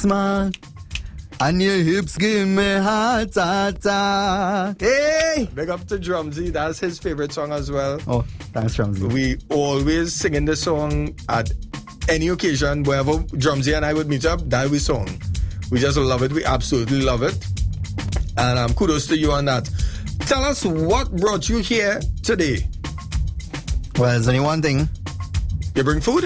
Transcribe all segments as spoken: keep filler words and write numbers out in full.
smart. And your hips give me heart attack. Hey! Big up to Drumsy. That's his favorite song as well. Oh, thanks, Drumsy. We always singing the song at any occasion. Wherever Drumsy and I would meet up, that we song. We just love it. We absolutely love it. And um, kudos to you on that. Tell us what brought you here today. Well, there's only one thing. You bring food?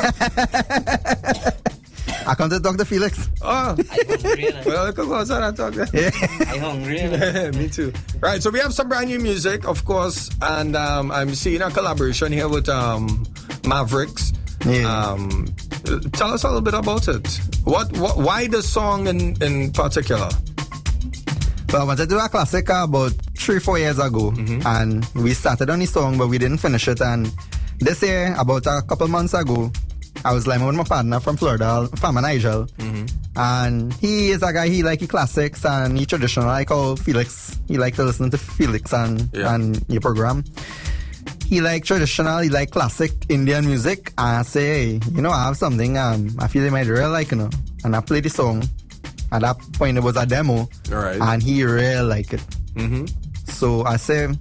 I come to talk to Felix. Oh. I hungry. Well, I can go outside and talk. Yeah. I hungry. Me too. Right, so we have some brand new music, of course, and um, I'm seeing a collaboration here with um, Mavericks. Yeah. Um, tell us a little bit about it. What, what why the song in, in particular? Well, I wanted to do a classic uh, about three, four years ago, mm-hmm. and we started on the song, but we didn't finish it. And this year, about a couple months ago, I was like with my partner from Florida, from Nigel, mm-hmm. and he is a guy, he like the classics and he traditional, like how Felix, he like to listen to Felix and, yeah. and your program. He like traditional, he like classic Indian music, and I say, hey, you know, I have something, um, I feel he might really like, you know, and I played the song. At that point, it was a demo, right. and he really liked it. Mm-hmm. So I said,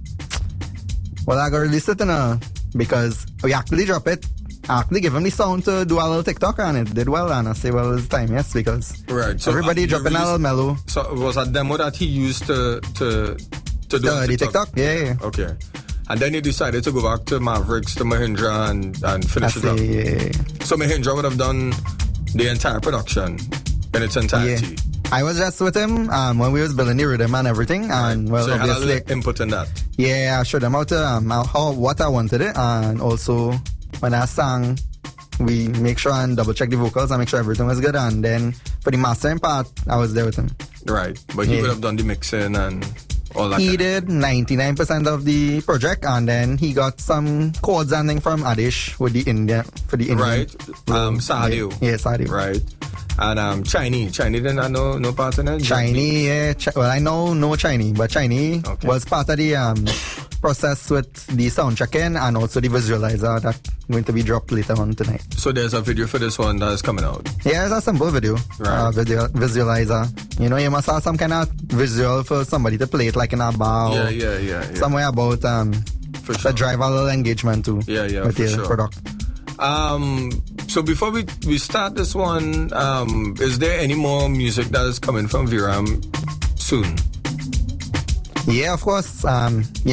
well, I gotta release it, you know, because we actually drop it. I actually give him the sound to do a little TikTok, and it did well. And I say, well, it's time, yes, because right. so everybody uh, dropping a little mellow. So it was a demo that he used to to to do the, TikTok. the TikTok, yeah, yeah. Okay. And then he decided to go back to Mavericks, to Mahindra, and, and finish I it up. say, yeah. So Mahindra would have done the entire production in its entirety. Yeah. I was just with him um, when we was building the rhythm and everything, and right. well, so obviously, you had a input in that. Yeah, I showed him how to um, how what I wanted it, and also when I sang, we make sure and double check the vocals and make sure everything was good, and then for the mastering part, I was there with him. Right, but he yeah. would have done the mixing and all that. He did ninety-nine percent of the project, and then he got some chords and thing from Adish with the Indian for the Indian. Right, um, Sadio. Yeah, yeah Sadio. Right. And um, Chinese. Chinese didn't have no, no part in it? Chinese, yeah. Ch- well, I know no Chinese, but Chinese okay. was part of the um, process with the sound checking and also the visualizer that's going to be dropped later on tonight. So there's a video for this one that is coming out? Yeah, it's a simple video. Right. Uh, video visualizer. You know, you must have some kind of visual for somebody to play it like in a bar yeah, or yeah, yeah, yeah. somewhere about um, for sure. to drive a little engagement too. Yeah, yeah, with for the sure. product. Um, so before we, we start this one, um, is there any more music that is coming from Viram soon? Yeah, of course. Um, yeah.